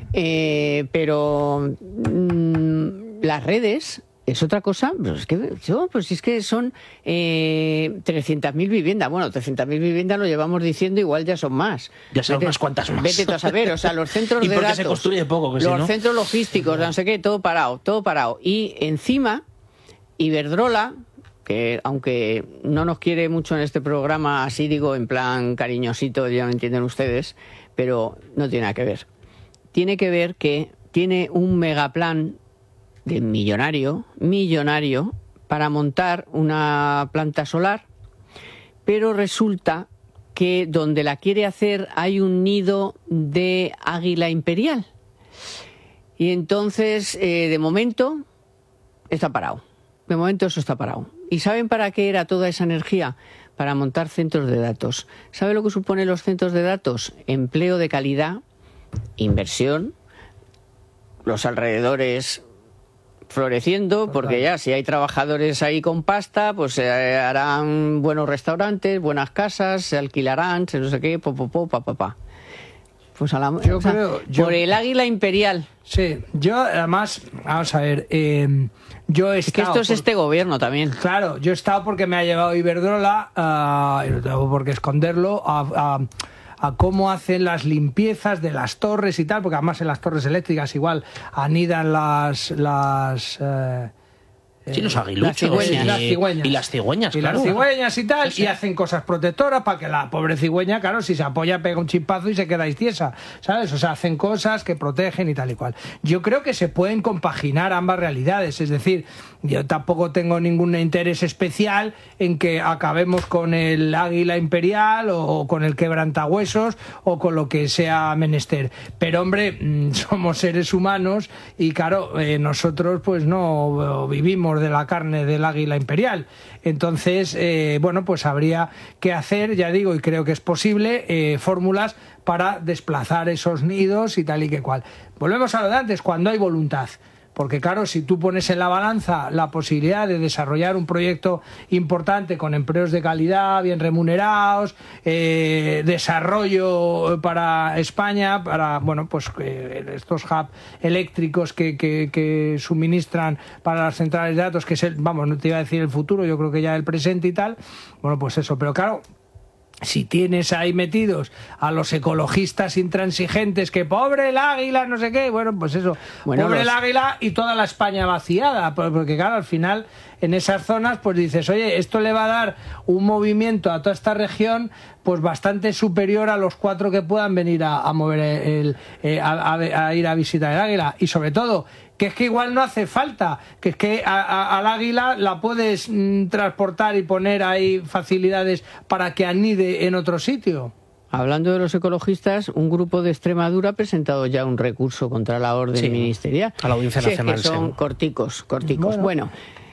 Eh, pero mm, las redes es otra cosa, pero es que, yo, pues es que son eh, trescientas mil viviendas. Bueno, trescientas mil viviendas lo llevamos diciendo, igual ya son más. Ya son Vete- unas cuantas más. Vete tú a saber, o sea, los centros Y de porque datos, se construye poco, que si los no. centros logísticos, no sé qué, todo parado, todo parado. Y encima, Iberdrola, que aunque no nos quiere mucho en este programa, así digo, en plan cariñosito, ya me entienden ustedes, pero no tiene nada que ver. Tiene que ver que tiene un megaplan de millonario, millonario, para montar una planta solar, pero resulta que donde la quiere hacer hay un nido de águila imperial. Y entonces, eh, de momento, está parado. De momento eso está parado. ¿Y saben para qué era toda esa energía? Para montar centros de datos. ¿Sabe lo que suponen los centros de datos? Empleo de calidad, inversión, los alrededores floreciendo, porque ya si hay trabajadores ahí con pasta, pues se harán buenos restaurantes, buenas casas, se alquilarán, se no sé qué, po, po, po, pa, pa, pa. Pues a la, Yo o sea, creo- yo- por el águila imperial. Sí, yo además, vamos a ver, eh, yo he Es que estado esto es por- este gobierno también. Claro, yo he estado porque me ha llevado Iberdrola, ah, y no tengo por qué esconderlo, a, a- a cómo hacen las limpiezas de las torres y tal, porque además en las torres eléctricas igual anidan las... las eh, Sí, los eh, aguiluchos cigüeñas. y las cigüeñas. y las cigüeñas, y claro. las cigüeñas y tal, Sí, sí. y hacen cosas protectoras para que la pobre cigüeña, claro, si se apoya pega un chimpazo y se queda tiesa, ¿sabes? O sea, hacen cosas que protegen y tal y cual. Yo creo que se pueden compaginar ambas realidades, es decir, yo tampoco tengo ningún interés especial en que acabemos con el águila imperial o, o con el quebrantahuesos o con lo que sea menester. Pero hombre, mm, somos seres humanos y claro, eh, nosotros pues no eh, vivimos de la carne del águila imperial. Entonces, eh, bueno, pues habría que hacer, ya digo, y creo que es posible, eh, fórmulas para desplazar esos nidos y tal y que cual. Volvemos a lo de antes, cuando hay voluntad. Porque claro, si tú pones en la balanza la posibilidad de desarrollar un proyecto importante con empleos de calidad, bien remunerados, eh, desarrollo para España, para bueno pues eh, estos hubs eléctricos que, que, que suministran para las centrales de datos, que es el, vamos, no te iba a decir el futuro, yo creo que ya el presente y tal, bueno, pues eso, pero claro, si tienes ahí metidos a los ecologistas intransigentes, que pobre el águila, no sé qué, bueno, pues eso, bueno, pobre los... el águila y toda la España vaciada, porque claro, al final en esas zonas pues dices, oye, esto le va a dar un movimiento a toda esta región pues bastante superior a los cuatro que puedan venir a, a mover el, el a, a, a ir a visitar el águila, y sobre todo que es que igual no hace falta, que es que a, a, al águila la puedes mm, transportar y poner ahí facilidades para que anide en otro sitio. Hablando de los ecologistas, un grupo de Extremadura ha presentado ya un recurso contra la orden sí, ministerial. A la Audiencia Nacional. Sí, es que son sí. corticos, corticos. Bueno, bueno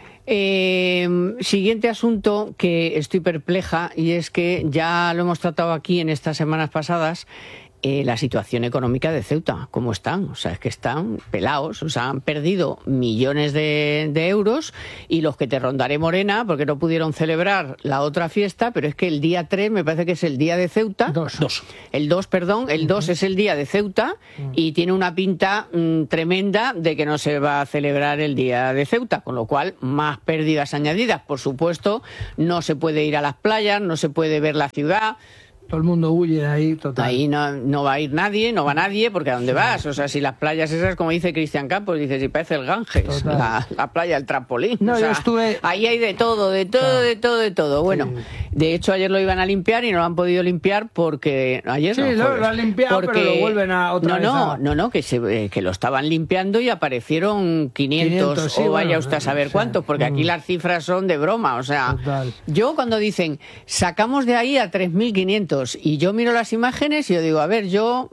eh, siguiente asunto que estoy perpleja, y es que ya lo hemos tratado aquí en estas semanas pasadas. Eh, la situación económica de Ceuta, ¿cómo están? O sea, es que están pelados, o sea, han perdido millones de, de euros, y los que te rondaré morena, porque no pudieron celebrar la otra fiesta, pero es que el día tres me parece que es el día de Ceuta. Dos. dos. El dos, perdón, el dos uh-huh. es el día de Ceuta, uh-huh. y tiene una pinta mmm, tremenda de que no se va a celebrar el día de Ceuta, con lo cual más pérdidas añadidas. Por supuesto, no se puede ir a las playas, no se puede ver la ciudad. Todo el mundo huye de ahí, total. Ahí no, no va a ir nadie, no va nadie, porque ¿a dónde sí. vas? O sea, si las playas esas, como dice Cristian Campos, dice, si parece el Ganges, la, la playa, el trampolín. No, o sea, yo estuve... ahí hay de todo, de todo, claro. de todo, de todo. Bueno, sí. de hecho ayer lo iban a limpiar y no lo han podido limpiar porque... Ayer sí, no, lo, lo han limpiado, porque... pero lo vuelven a otra no, vez. No, a... no, no, que, se, eh, que lo estaban limpiando y aparecieron quinientos, quinientos sí, o vaya bueno, usted a saber sí, cuántos, porque sí. aquí las cifras son de broma. O sea, total. Yo cuando dicen, sacamos de ahí a tres mil quinientos, y yo miro las imágenes y yo digo, a ver, yo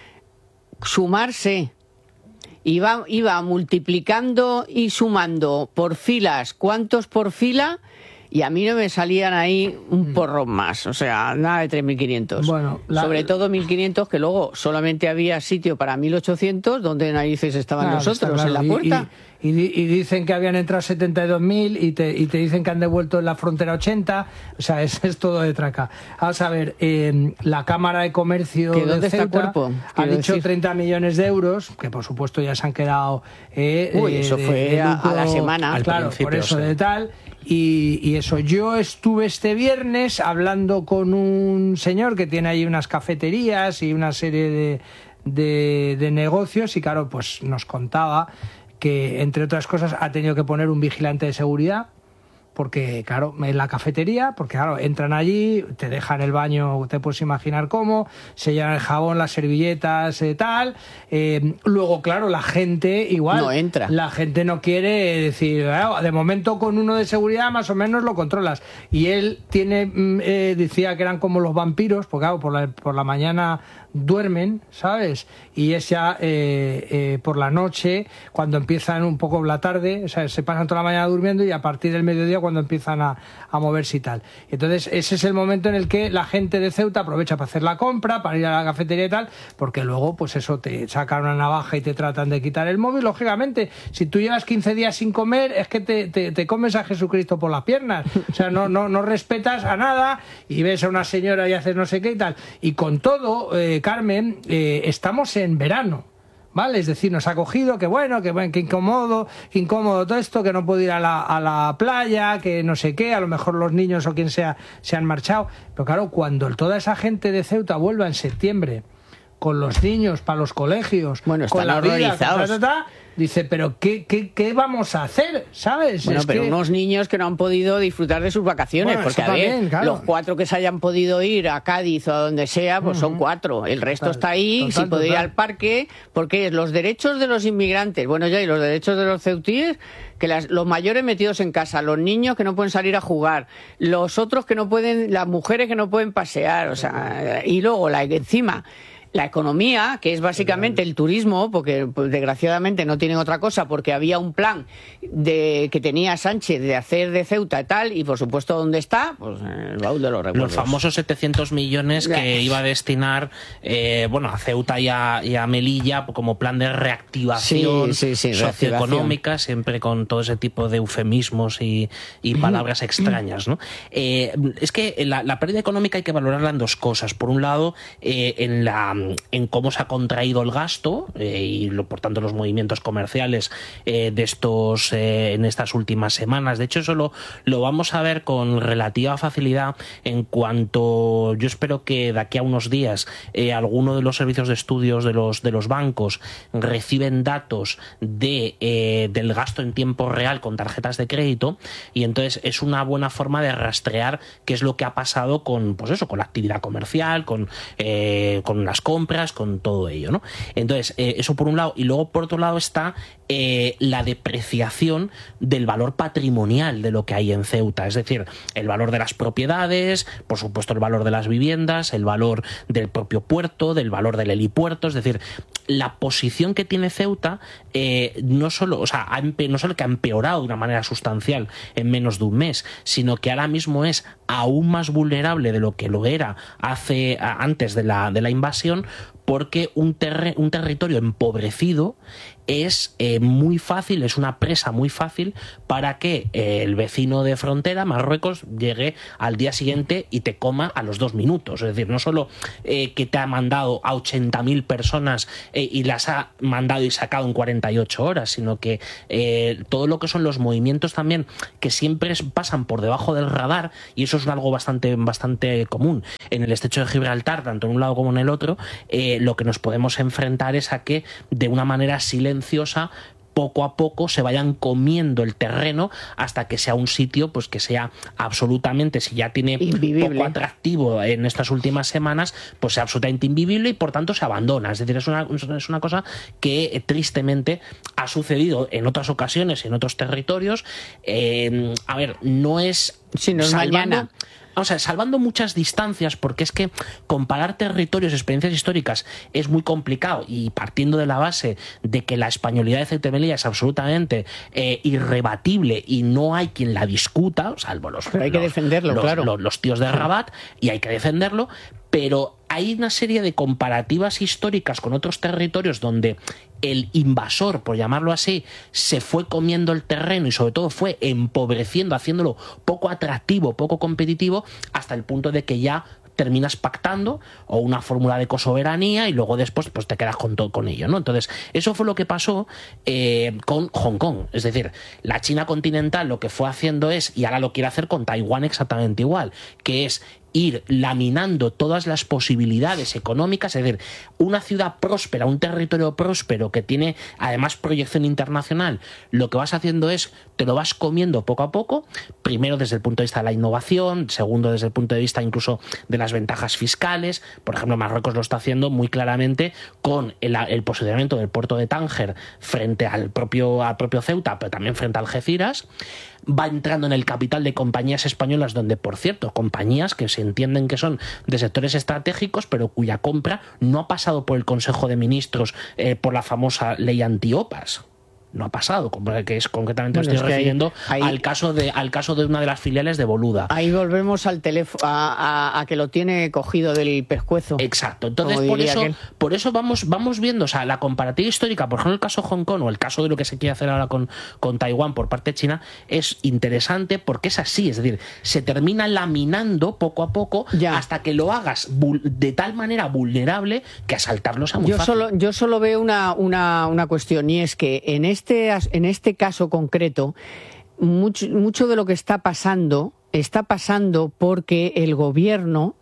sumarse iba, iba multiplicando y sumando por filas, cuántos por fila, y a mí no me salían ahí un porrón más, o sea, nada de tres mil quinientos. Bueno, la... Sobre todo mil quinientos, que luego solamente había sitio para mil ochocientos, donde narices estaban claro, nosotros, claro. en la puerta. Y, y, y dicen que habían entrado setenta y dos mil y te, y te dicen que han devuelto en la frontera ochenta, o sea, es, es todo de traca. Vamos a ver, eh, la Cámara de Comercio de Ceuta ha dicho decir? treinta millones de euros, que por supuesto ya se han quedado... Eh, Uy, eso de, fue de lucro, a la semana. Al claro, por eso sí. de tal... Y, y eso, yo estuve este viernes hablando con un señor que tiene ahí unas cafeterías y una serie de, de, de negocios, y claro, pues nos contaba que, entre otras cosas, ha tenido que poner un vigilante de seguridad, porque claro, en la cafetería, porque claro, entran allí, te dejan el baño, te puedes imaginar cómo, se llenan el jabón, las servilletas, eh, tal, eh, luego claro, la gente igual, no entra. La gente no quiere decir, ah, de momento con uno de seguridad más o menos lo controlas, y él tiene, eh, decía que eran como los vampiros, porque claro, por la, por la mañana duermen, ¿sabes? Y es ya eh, eh, por la noche, cuando empiezan un poco la tarde, o sea, se pasan toda la mañana durmiendo, y a partir del mediodía cuando empiezan a, a moverse y tal. Entonces ese es el momento en el que la gente de Ceuta aprovecha para hacer la compra, para ir a la cafetería y tal, porque luego pues eso, te sacan una navaja y te tratan de quitar el móvil. Lógicamente, si tú llevas quince días sin comer, es que te, te, te comes a Jesucristo por las piernas, o sea, no, no, no respetas a nada, y ves a una señora y haces no sé qué y tal. Y con todo, eh, Carmen, eh, estamos en verano, ¿vale? Es decir, nos ha cogido, que bueno, que bueno, que incómodo, que incómodo todo esto, que no puedo ir a la, a la playa, que no sé qué, a lo mejor los niños o quien sea se han marchado. Pero claro, cuando toda esa gente de Ceuta vuelva en septiembre, con los niños para los colegios, bueno, con la vida, ta, ta, ta, dice, pero ¿qué, qué, ¿qué vamos a hacer? ¿Sabes? Bueno, es pero que... unos niños que no han podido disfrutar de sus vacaciones, bueno, porque a también, ver, claro. los cuatro que se hayan podido ir a Cádiz o a donde sea, pues uh-huh. son cuatro. El resto total, está ahí, total, sin poder total. ir al parque, porque es los derechos de los inmigrantes, bueno, ya, y los derechos de los ceutíes, que las, los mayores metidos en casa, los niños que no pueden salir a jugar, los otros que no pueden, las mujeres que no pueden pasear, o sea, y luego la encima... La economía, que es básicamente el turismo, porque pues, desgraciadamente no tienen otra cosa, porque había un plan de que tenía Sánchez de hacer de Ceuta y tal, y por supuesto, ¿dónde está? Pues en el baúl de los recuerdos. Los famosos setecientos millones que iba a destinar eh, bueno, a Ceuta y a, y a Melilla como plan de reactivación sí, sí, sí, socioeconómica, reactivación. Siempre con todo ese tipo de eufemismos y, y palabras extrañas, ¿no? Eh, es que la, la pérdida económica hay que valorarla en dos cosas. Por un lado, eh, en la eh, en cómo se ha contraído el gasto eh, y lo, por tanto los movimientos comerciales eh, de estos eh, en estas últimas semanas. De hecho, eso lo, lo vamos a ver con relativa facilidad en cuanto, yo espero que de aquí a unos días eh, alguno de los servicios de estudios de los de los bancos reciben datos de eh, del gasto en tiempo real con tarjetas de crédito, y entonces es una buena forma de rastrear qué es lo que ha pasado con, pues eso, con la actividad comercial, con eh, con las compras, con todo ello, ¿no? Entonces, eh, eso por un lado, y luego por otro lado está eh, la depreciación del valor patrimonial de lo que hay en Ceuta, es decir, el valor de las propiedades, por supuesto el valor de las viviendas, el valor del propio puerto, del valor del helipuerto, es decir, la posición que tiene Ceuta eh, no solo, o sea, ha empe- no solo que ha empeorado de una manera sustancial en menos de un mes, sino que ahora mismo es aún más vulnerable de lo que lo era hace antes de la, de la invasión, porque un, terre- un territorio empobrecido es eh, muy fácil, es una presa muy fácil para que eh, el vecino de frontera, Marruecos, llegue al día siguiente y te coma a los dos minutos. Es decir, no solo eh, que te ha mandado a ochenta mil personas eh, y las ha mandado y sacado en cuarenta y ocho horas, sino que eh, todo lo que son los movimientos también que siempre pasan por debajo del radar, y eso es algo bastante, bastante común en el estrecho de Gibraltar, tanto en un lado como en el otro, eh, lo que nos podemos enfrentar es a que de una manera silenciosa poco a poco se vayan comiendo el terreno hasta que sea un sitio pues que sea absolutamente, si ya tiene invivible, poco atractivo en estas últimas semanas, pues sea absolutamente invivible y por tanto se abandona. Es decir, es una, es una cosa que eh, tristemente ha sucedido en otras ocasiones, en otros territorios. Eh, a ver, no es... Si no es salvando, mañana. O sea, salvando muchas distancias, porque es que comparar territorios, experiencias históricas es muy complicado, y partiendo de la base de que la españolidad de Ceuta y Melilla es absolutamente eh, irrebatible y no hay quien la discuta, salvo los, pero hay que los, defenderlo, los, claro. los, los tíos de Rabat, y hay que defenderlo, pero hay una serie de comparativas históricas con otros territorios donde el invasor, por llamarlo así, se fue comiendo el terreno y sobre todo fue empobreciendo, haciéndolo poco atractivo, poco competitivo, hasta el punto de que ya terminas pactando o una fórmula de cosoberanía y luego después pues te quedas con todo con ello, ¿no? Entonces, eso fue lo que pasó eh, con Hong Kong. Es decir, la China continental lo que fue haciendo es, y ahora lo quiere hacer con Taiwán exactamente igual, que es ir laminando todas las posibilidades económicas. Es decir, una ciudad próspera, un territorio próspero que tiene además proyección internacional, lo que vas haciendo es, te lo vas comiendo poco a poco, primero desde el punto de vista de la innovación, segundo desde el punto de vista incluso de las ventajas fiscales. Por ejemplo, Marruecos lo está haciendo muy claramente con el, el posicionamiento del puerto de Tánger frente al propio, al propio Ceuta, pero también frente a Algeciras. Va entrando en el capital de compañías españolas donde, por cierto, compañías que se entienden que son de sectores estratégicos, pero cuya compra no ha pasado por el Consejo de Ministros eh, por la famosa ley antiopas. No ha pasado, que es concretamente bueno, estoy es que refiriendo ahí, ahí, al caso de al caso de una de las filiales de Boluda. Ahí volvemos al teléfono a, a, a que lo tiene cogido del pescuezo. Exacto. Entonces por eso aquel. por eso vamos vamos viendo, o sea, la comparativa histórica, por ejemplo, el caso de Hong Kong o el caso de lo que se quiere hacer ahora con con Taiwán por parte de China es interesante porque es así, es decir, se termina laminando poco a poco ya. hasta que lo hagas de tal manera vulnerable que asaltarlo sea muy yo fácil. Solo, yo solo veo una una una cuestión, y es que en este Este, en este caso concreto, mucho, mucho de lo que está pasando, está pasando porque el gobierno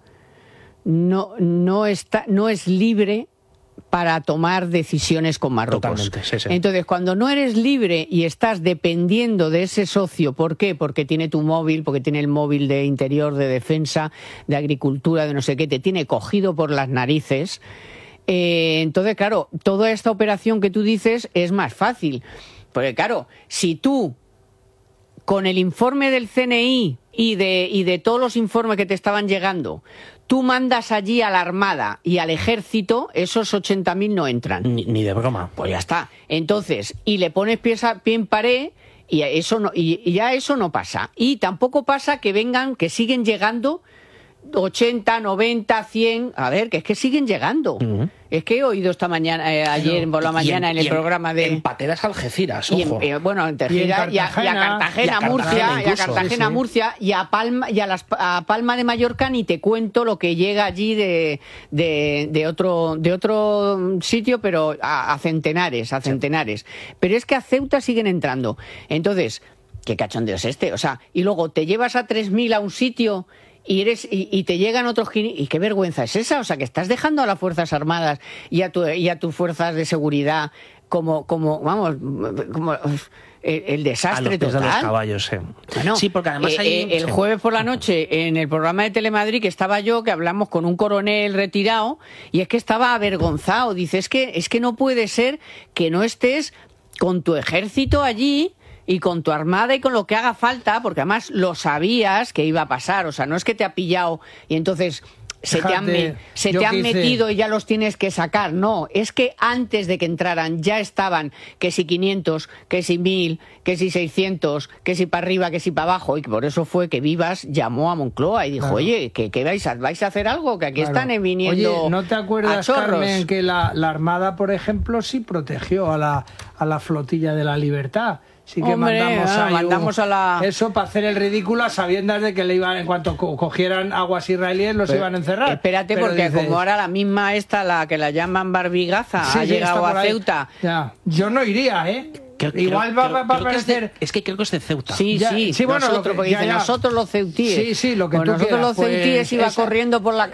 no, no, está, no es libre para tomar decisiones con Marruecos. Totalmente, sí, sí. Entonces, cuando no eres libre y estás dependiendo de ese socio, ¿por qué? Porque tiene tu móvil, porque tiene el móvil de interior, de defensa, de agricultura, de no sé qué, te tiene cogido por las narices. Eh, entonces, claro, toda esta operación que tú dices es más fácil. Porque, claro, si tú, con el informe del C N I y de, y de todos los informes que te estaban llegando, tú mandas allí a la Armada y al Ejército, esos ochenta mil no entran. Ni, ni de broma. Pues ya está. Entonces, y le pones pie, a, pie en pared y, eso no, y, y ya eso no pasa. Y tampoco pasa que vengan, que siguen llegando ochenta, noventa, cien, a ver, que es que siguen llegando. Uh-huh. Es que he oído esta mañana, eh, ayer no, por la mañana en, en el programa de... En Pateras, Algeciras, y ojo. En, eh, bueno, en Tejeda y, y, a, y a Cartagena, y a Murcia, Cartagena, y a Cartagena, sí, sí. Murcia, y a Palma, y a, las, a Palma de Mallorca ni te cuento lo que llega allí de, de, de, otro, de otro sitio, pero a, a centenares, a centenares. Sí. Pero es que a Ceuta siguen entrando. Entonces, ¿qué cachondeo es este? O sea, y luego te llevas a tres mil a un sitio... Y, eres, y, y te llegan otros... ¿Y qué vergüenza es esa? O sea, que estás dejando a las Fuerzas Armadas y a, tu, y a tus fuerzas de seguridad como, como vamos, como el, el desastre a los pies total. De los caballos, sí. Bueno, sí, porque además hay... eh, el jueves por la noche, en el programa de Telemadrid, que estaba yo, que hablamos con un coronel retirado, y es que estaba avergonzado. Dice, es que, es que no puede ser que no estés con tu ejército allí... y con tu armada y con lo que haga falta, porque además lo sabías que iba a pasar, o sea, no es que te ha pillado y entonces se Fíjate, te han, me, se te han metido y ya los tienes que sacar, no, es que antes de que entraran ya estaban que si quinientos, que si mil, que si seiscientos, que si para arriba, que si para abajo, y por eso fue que Vivas llamó a Moncloa y dijo, claro. oye, ¿qué, qué vais, a, vais a hacer algo? Que aquí claro. están viniendo Oye, ¿no te acuerdas, Carmen, que la, la Armada, por ejemplo, sí protegió a la, a la flotilla de la Libertad? Sí que Hombre, mandamos, ah, mandamos un, a la... eso para hacer el ridículo a sabiendas de que le iban, en cuanto co cogieran aguas israelíes los pero, iban a encerrar. Espérate, pero porque dices, como ahora la misma esta, la que la llaman Barbigaza, sí, ha sí, llegado a Ceuta. Ya. Yo no iría, ¿eh? Creo, Igual creo, va, va, va a parecer... Es, de, es que creo que es de Ceuta. Sí, ya, sí, sí, bueno, nosotros, lo que, porque ya, dicen ya. nosotros los ceutíes. Sí, sí, lo que pues tú nosotros quieras, los ceutíes pues, iba esa... corriendo por la